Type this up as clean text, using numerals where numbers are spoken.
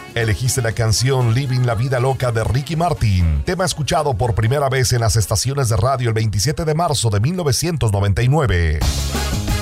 Elegiste la canción Living la Vida Loca de Ricky Martin, tema escuchado por primera vez en las estaciones de radio el 27 de marzo de 1999.